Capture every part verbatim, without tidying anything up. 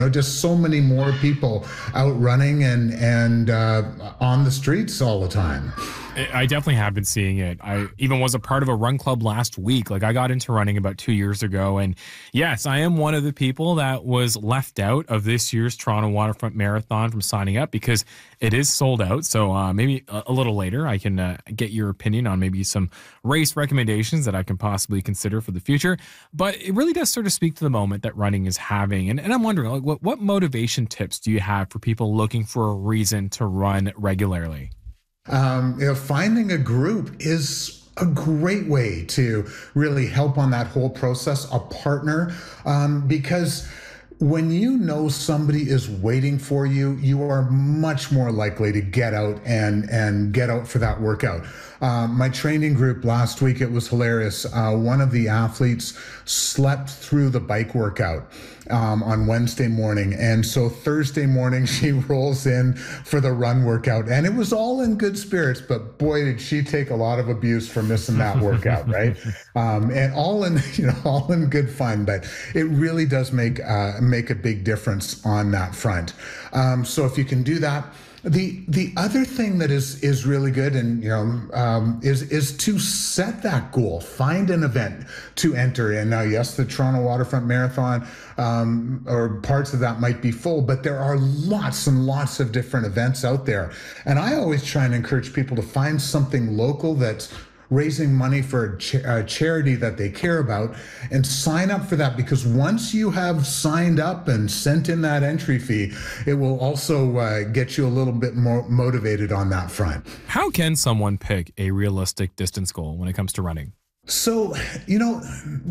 know, just so many more people out running and and uh, on the streets all the time. I definitely have been seeing it. I even was a part of a run club last week. Like I got into running about two years ago. And yes, I am one of the people that was left out of this year's Toronto Waterfront Marathon from signing up because it is sold out. So uh, maybe a, a little later I can uh, get your opinion on maybe some race recommendations that I can possibly consider for the future. But it really does sort of speak to the moment that running is having. And, and I'm wondering, like, what, what motivation tips do you have for people looking for a reason to run regularly? Um, you know, finding a group is a great way to really help on that whole process, a partner, um, because when you know somebody is waiting for you, you are much more likely to get out and and get out for that workout. Um, my training group last week, it was hilarious. Uh, one of the athletes slept through the bike workout um, on Wednesday morning. And so Thursday morning, she rolls in for the run workout. And it was all in good spirits, but boy, did she take a lot of abuse for missing that workout, right? Um, and all in, you know, all in good fun. But it really does make, uh, make a big difference on that front. Um, so if you can do that, The the other thing that is is really good, and you know, um, is is to set that goal. Find an event to enter in. Now, yes, the Toronto Waterfront Marathon um, or parts of that might be full, but there are lots and lots of different events out there. And I always try and encourage people to find something local that's raising money for a, cha- a charity that they care about, and sign up for that, because once you have signed up and sent in that entry fee, it will also uh, get you a little bit more motivated on that front. How can someone pick a realistic distance goal when it comes to running? So, you know,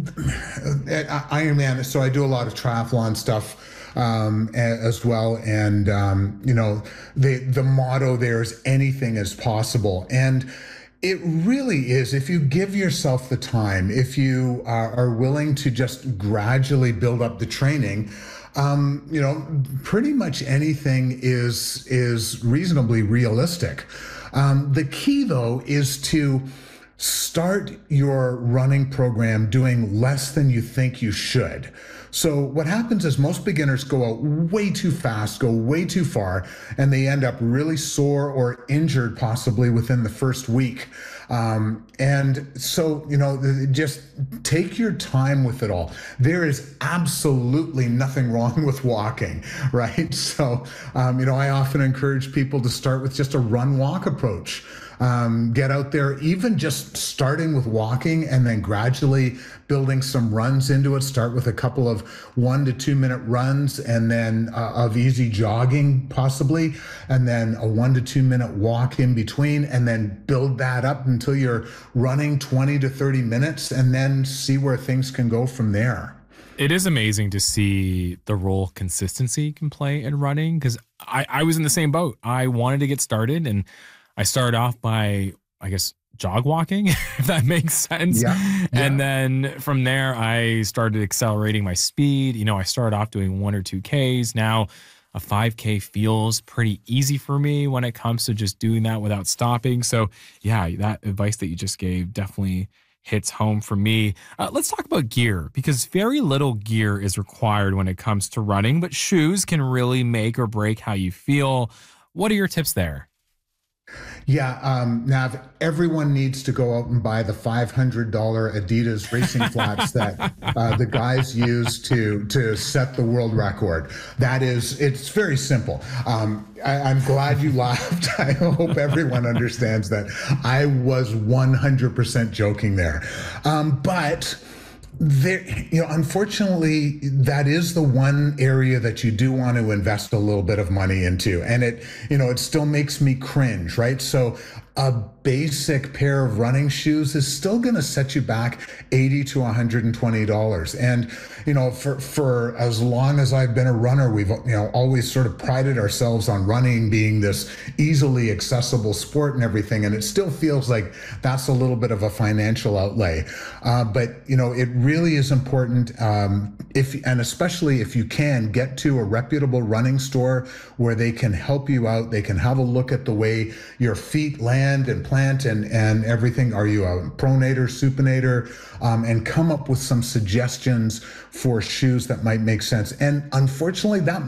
Ironman, so I do a lot of triathlon stuff um, as well. And, um, you know, the, the motto there is anything is possible. And it really is. If you give yourself the time, if you are, are willing to just gradually build up the training, um, you know, pretty much anything is is reasonably realistic. Um, the key, though, is to start your running program doing less than you think you should. So what happens is most beginners go out way too fast, go way too far, and they end up really sore or injured possibly within the first week. Um, and so, you know, just take your time with it all. There is absolutely nothing wrong with walking, right? So, um, you know, I often encourage people to start with just a run walk approach. Um, get out there, even just starting with walking and then gradually building some runs into it. Start with a couple of one to two minute runs, and then uh, of easy jogging possibly, and then a one to two minute walk in between, and then build that up until you're running twenty to thirty minutes, and then see where things can go from there. It is amazing to see the role consistency can play in running, because I, I was in the same boat. I wanted to get started, and I started off by, I guess, jog walking, if that makes sense. Yeah, yeah. And then from there, I started accelerating my speed. You know, I started off doing one or two Ks. Now a five K feels pretty easy for me when it comes to just doing that without stopping. So yeah, that advice that you just gave definitely hits home for me. Uh, let's talk about gear, because very little gear is required when it comes to running, but shoes can really make or break how you feel. What are your tips there? Yeah, um, Nav, everyone needs to go out and buy the five hundred dollars Adidas racing flats that uh, the guys use to to set the world record. That is, it's very simple. Um, I, I'm glad you laughed. I hope everyone understands that I was one hundred percent joking there. Um, but there, you know, unfortunately, that is the one area that you do want to invest a little bit of money into. And it, you know, it still makes me cringe, right? So a basic pair of running shoes is still going to set you back eighty to one hundred twenty dollars. And, you know, for, for as long as I've been a runner, we've, you know, always sort of prided ourselves on running being this easily accessible sport and everything. And it still feels like that's a little bit of a financial outlay. Uh, but, you know, it really is important, um, if, and especially if you can get to a reputable running store where they can help you out. They can have a look at the way your feet land and plant and, and everything. Are you a pronator, supinator? Um, and come up with some suggestions for shoes that might make sense. And unfortunately, that